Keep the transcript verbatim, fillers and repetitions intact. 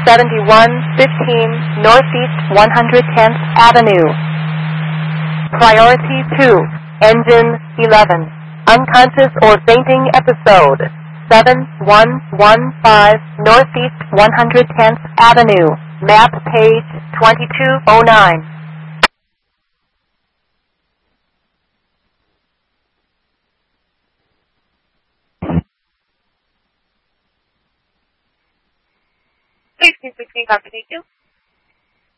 seventy-one fifteen Northeast one hundred tenth Avenue. Priority two, engine eleven, unconscious or fainting episode, seven one one five Northeast one hundred tenth Avenue, map page twenty-two oh nine. Please speak between company two.